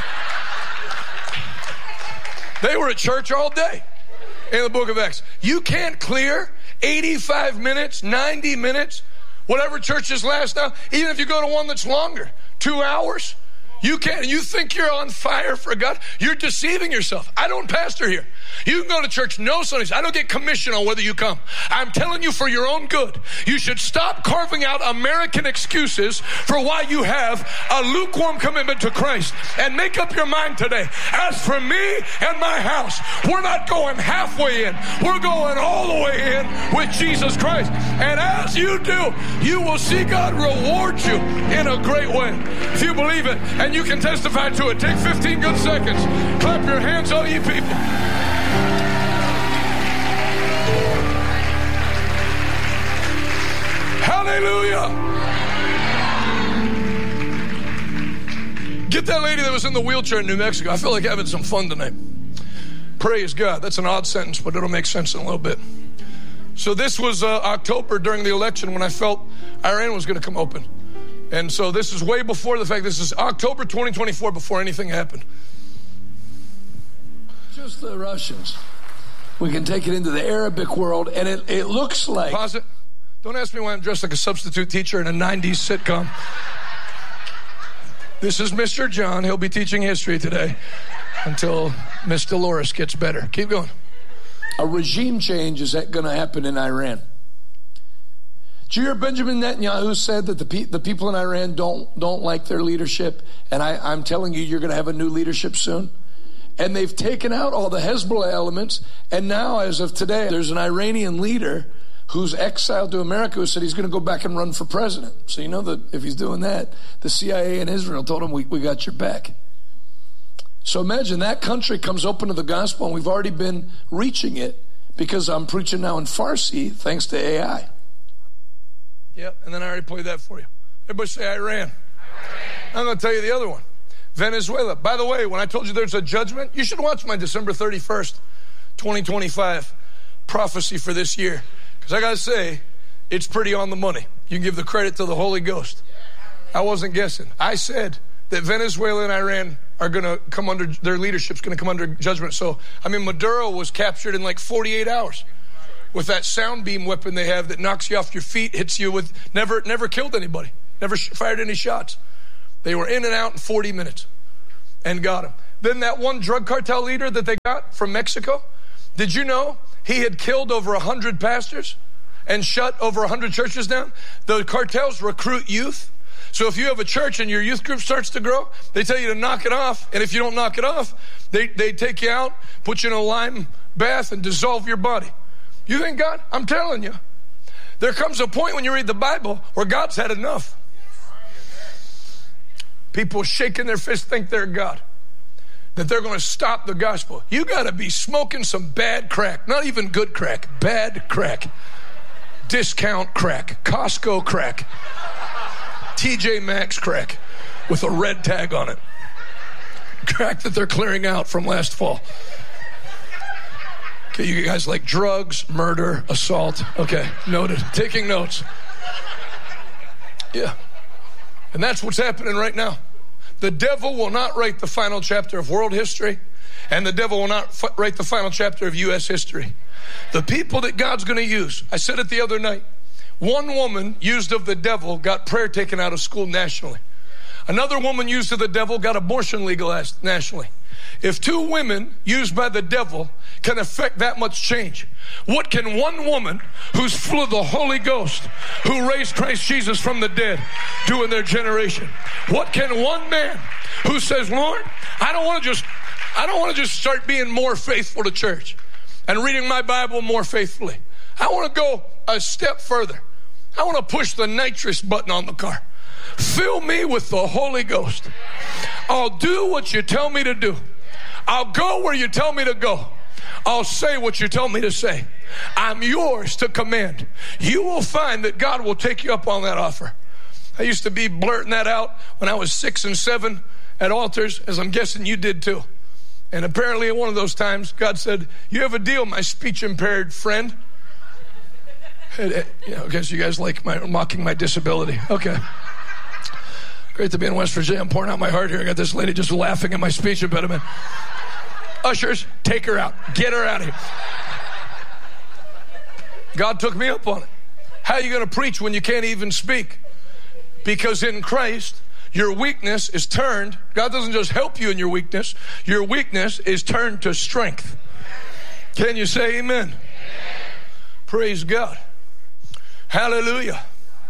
They were at church all day. In the book of Acts, you can't clear eighty-five minutes, ninety minutes, whatever churches last now, even if you go to one that's longer, two hours, you can't. You think you're on fire for God? You're deceiving yourself. I don't pastor here. You can go to church no Sundays. I don't get commission on whether you come. I'm telling you for your own good. You should stop carving out American excuses for why you have a lukewarm commitment to Christ and make up your mind today. As for me and my house, we're not going halfway in. We're going all the way in with Jesus Christ. And as you do, you will see God reward you in a great way. If you believe it and you can testify to it, take fifteen good seconds. Clap your hands, all you people. Hallelujah. Get that lady that was in the wheelchair in New Mexico. I feel like having some fun tonight. Praise God. That's an odd sentence, but it'll make sense in a little bit. So this was uh, October during the election when I felt Iran was going to come open. And so this is way before the fact. This is October twenty twenty-four, before anything happened. Just the Russians. We can take it into the Arabic world, and it, it looks like... Pause it. Don't ask me why I'm dressed like a substitute teacher in a nineties sitcom. This is Mister John. He'll be teaching history today until Miss Dolores gets better. Keep going. A regime change is going to happen in Iran. Did you hear Benjamin Netanyahu said that the pe- the people in Iran don't don't like their leadership? And I, I'm telling you, you're going to have a new leadership soon. And they've taken out all the Hezbollah elements. And now, as of today, there's an Iranian leader who's exiled to America who said he's going to go back and run for president. So you know that if he's doing that, the C I A in Israel told him, we, we got your back. So imagine that country comes open to the gospel, and we've already been reaching it because I'm preaching now in Farsi thanks to A I. Yep, and then I already played that for you. Everybody say Iran. Iran. I'm going to tell you the other one. Venezuela. By the way, when I told you there's a judgment, you should watch my December thirty-first, twenty twenty-five prophecy for this year. Because I got to say, it's pretty on the money. You can give the credit to the Holy Ghost. I wasn't guessing. I said that Venezuela and Iran are going to come under, their leadership's going to come under judgment. So, I mean, Maduro was captured in like forty-eight hours. With that sound beam weapon they have that knocks you off your feet, hits you with, never never killed anybody, never sh- fired any shots. They were in and out in forty minutes and got him. Then that one drug cartel leader that they got from Mexico, did you know he had killed over one hundred pastors and shut over one hundred churches down? The cartels recruit youth. So if you have a church and your youth group starts to grow, they tell you to knock it off. And if you don't knock it off, they, they take you out, put you in a lime bath, and dissolve your body. You think God? I'm telling you. There comes a point when you read the Bible where God's had enough. People shaking their fists think they're God. That they're going to stop the gospel. You got to be smoking some bad crack. Not even good crack. Bad crack. Discount crack. Costco crack. T J Maxx crack with a red tag on it. Crack that they're clearing out from last fall. Okay, you guys like drugs, murder, assault. Okay, noted. Taking notes. Yeah. And that's what's happening right now. The devil will not write the final chapter of world history, and the devil will not f- write the final chapter of U S history. The people that God's going to use, I said it the other night, one woman used of the devil got prayer taken out of school nationally. Another woman used of the devil got abortion legalized nationally. If two women used by the devil can affect that much change, what can one woman who's full of the Holy Ghost, who raised Christ Jesus from the dead, do in their generation? What can one man who says, Lord, I don't want to just, I don't want to just start being more faithful to church and reading my Bible more faithfully. I want to go a step further. I want to push the nitrous button on the car. Fill me with the Holy Ghost. I'll do what you tell me to do. I'll go where you tell me to go. I'll say what you tell me to say. I'm yours to command. You will find that God will take you up on that offer. I used to be blurting that out when I was six and seven at altars, as I'm guessing you did too. And apparently at one of those times, God said, you have a deal, my speech impaired friend. I guess you guys like my mocking my disability. Okay. Great to be in West Virginia. I'm pouring out my heart here. I got this lady just laughing at my speech impediment. Ushers, take her out. Get her out of here. God took me up on it. How are you going to preach when you can't even speak? Because in Christ, your weakness is turned. God doesn't just help you in your weakness. Your weakness is turned to strength. Can you say amen? Amen. Praise God. Hallelujah.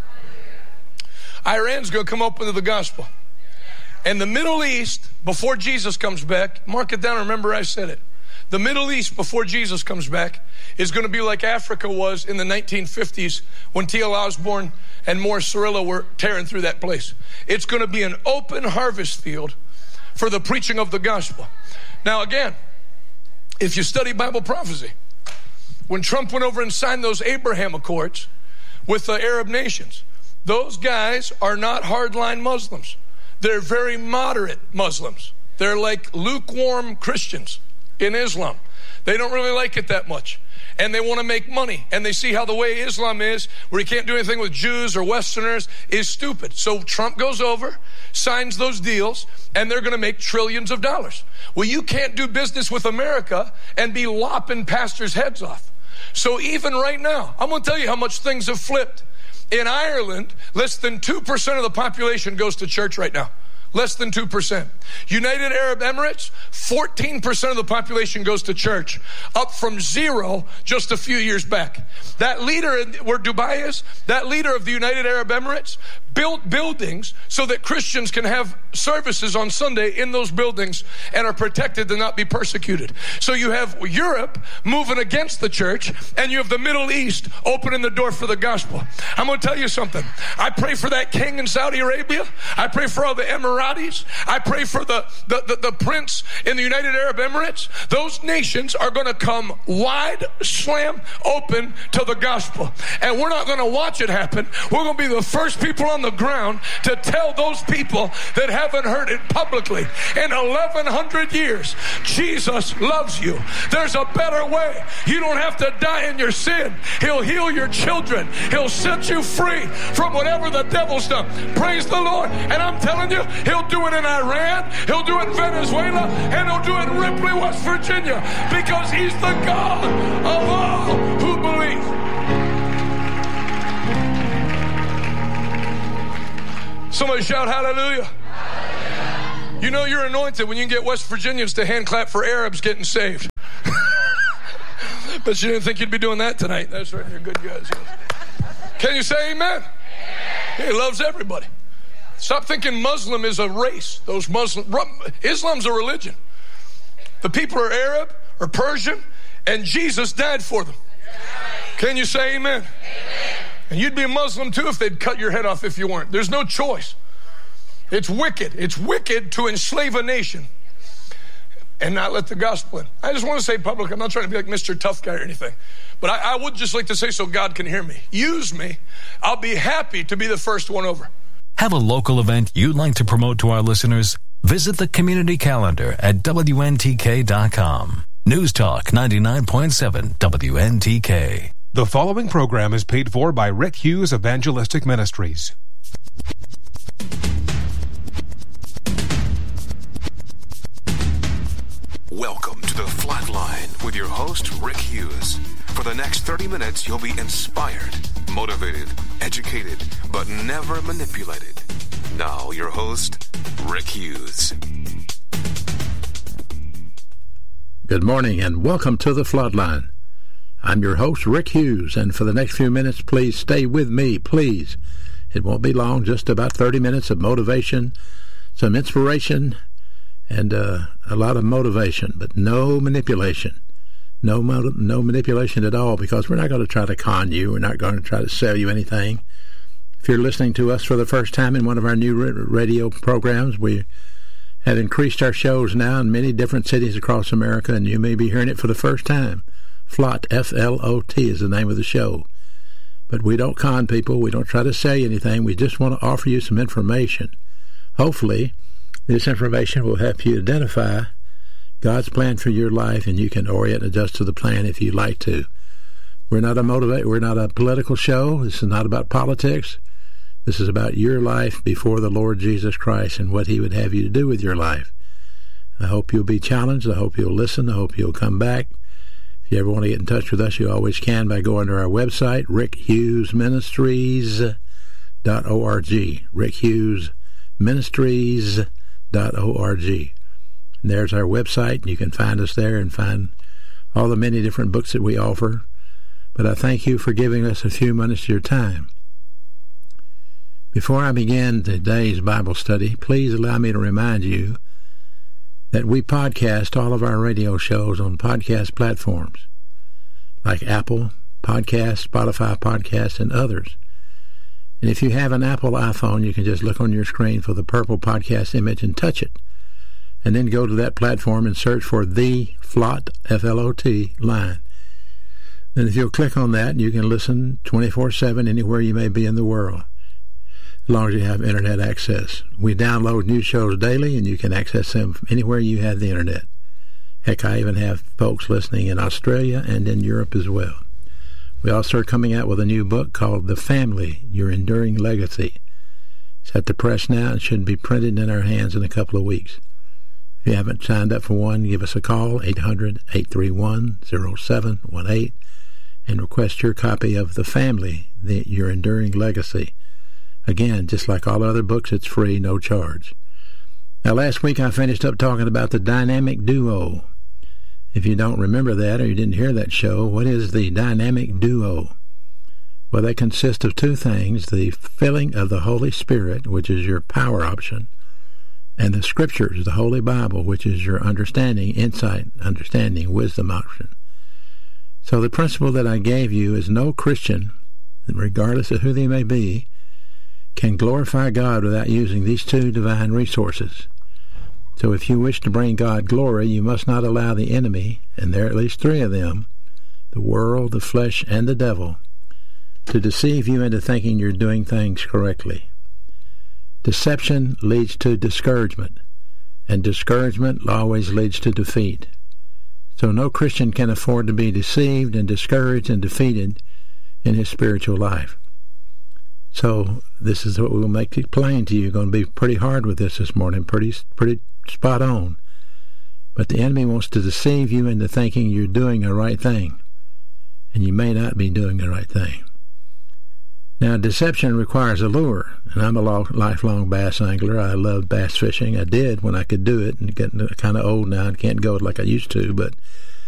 Iran's going to come open to the gospel. And the Middle East, before Jesus comes back, mark it down, remember I said it. The Middle East, before Jesus comes back, is going to be like Africa was in the nineteen fifties when T L Osborne and Morris Cerullo were tearing through that place. It's going to be an open harvest field for the preaching of the gospel. Now again, if you study Bible prophecy, when Trump went over and signed those Abraham Accords with the Arab nations, those guys are not hardline Muslims. They're very moderate Muslims. They're like lukewarm Christians in Islam. They don't really like it that much. And they want to make money. And they see how the way Islam is, where you can't do anything with Jews or Westerners, is stupid. So Trump goes over, signs those deals, and they're going to make trillions of dollars. Well, you can't do business with America and be lopping pastors' heads off. So even right now, I'm going to tell you how much things have flipped. In Ireland, less than two percent of the population goes to church right now. Less than two percent. United Arab Emirates, fourteen percent of the population goes to church, up from zero just a few years back. That leader, where Dubai is, that leader of the United Arab Emirates, built buildings so that Christians can have services on Sunday in those buildings and are protected to not be persecuted. So you have Europe moving against the church, and you have the Middle East opening the door for the gospel. I'm going to tell you something. I pray for that king in Saudi Arabia. I pray for all the Emiratis. I pray for the, the, the, the prince in the United Arab Emirates. Those nations are going to come wide slam open to the gospel. And we're not going to watch it happen. We're going to be the first people on the ground to tell those people that haven't heard it publicly in eleven hundred years, Jesus loves you. There's a better way. You don't have to die in your sin. He'll heal your children. He'll set you free from whatever the devil's done. Praise the Lord. And I'm telling you, he'll do it in Iran, he'll do it in Venezuela, and he'll do it in Ripley, West Virginia, because he's the God of all who believe. Somebody shout hallelujah. Hallelujah. You know you're anointed when you can get West Virginians to hand clap for Arabs getting saved. But you didn't think you'd be doing that tonight. That's right, you're good guys. Can you say amen? He loves everybody. Stop thinking Muslim is a race. Those Muslim, Islam's a religion. The people are Arab or Persian, and Jesus died for them. Can you say amen? Amen. And you'd be a Muslim too if they'd cut your head off if you weren't. There's no choice. It's wicked. It's wicked to enslave a nation and not let the gospel in. I just want to say public, I'm not trying to be like Mister Tough Guy or anything, but I, I would just like to say so God can hear me. Use me. I'll be happy to be the first one over. Have a local event you'd like to promote to our listeners? Visit the community calendar at W N T K dot com. News Talk ninety-nine point seven W N T K. The following program is paid for by Rick Hughes Evangelistic Ministries. Welcome to the Flatline with your host, Rick Hughes. For the next thirty minutes, you'll be inspired, motivated, educated, but never manipulated. Now, your host, Rick Hughes. Good morning and welcome to the Floodline. I'm your host, Rick Hughes, and for the next few minutes, please stay with me, please. It won't be long, just about thirty minutes of motivation, some inspiration, and uh, a lot of motivation, but no manipulation. No, mo- no manipulation at all, because we're not going to try to con you. We're not going to try to sell you anything. If you're listening to us for the first time in one of our new radio programs, we have increased our shows now in many different cities across America, and you may be hearing it for the first time. Flot, F L O T, is the name of the show. But we don't con people. We don't try to sell you anything. We just want to offer you some information. Hopefully, this information will help you identify God's plan for your life, and you can orient and adjust to the plan if you'd like to. We're not a motivate. We're not a political show. This is not about politics. This is about your life before the Lord Jesus Christ and what He would have you to do with your life. I hope you'll be challenged. I hope you'll listen. I hope you'll come back. If you ever want to get in touch with us, you always can by going to our website, rick hughes ministries dot org. rick hughes ministries dot org. And there's our website. You can find us there and find all the many different books that we offer. But I thank you for giving us a few minutes of your time. Before I begin today's Bible study, please allow me to remind you that we podcast all of our radio shows on podcast platforms like Apple Podcasts, Spotify Podcasts, and others. And if you have an Apple iPhone, you can just look on your screen for the purple podcast image and touch it. And then go to that platform and search for the Flot, F L O T, line. Then if you'll click on that, you can listen twenty-four seven anywhere you may be in the world, as long as you have internet access. We download new shows daily, and you can access them anywhere you have the internet. Heck, I even have folks listening in Australia and in Europe as well. We also are coming out with a new book called The Family, Your Enduring Legacy. It's at the press now and should be printed in our hands in a couple of weeks. If you haven't signed up for one, give us a call, eight hundred, eight three one, zero seven one eight, and request your copy of The Family, the, Your Enduring Legacy. Again, just like all other books, it's free, no charge. Now, last week I finished up talking about the dynamic duo. If you don't remember that or you didn't hear that show, what is the dynamic duo? Well, they consist of two things, the filling of the Holy Spirit, which is your power option, and the Scriptures, the Holy Bible, which is your understanding, insight, understanding, wisdom option. So the principle that I gave you is no Christian, regardless of who they may be, can glorify God without using these two divine resources. So if you wish to bring God glory, you must not allow the enemy, and there are at least three of them, the world, the flesh, and the devil, to deceive you into thinking you're doing things correctly. Deception leads to discouragement, and discouragement always leads to defeat. So no Christian can afford to be deceived and discouraged and defeated in his spiritual life. So this is what we'll make it plain to you. You're going to be pretty hard with this this morning, pretty pretty spot on. But the enemy wants to deceive you into thinking you're doing the right thing, and you may not be doing the right thing. Now, deception requires a lure, and I'm a long, lifelong bass angler. I love bass fishing. I did when I could do it, and getting kind of old now and can't go like I used to, but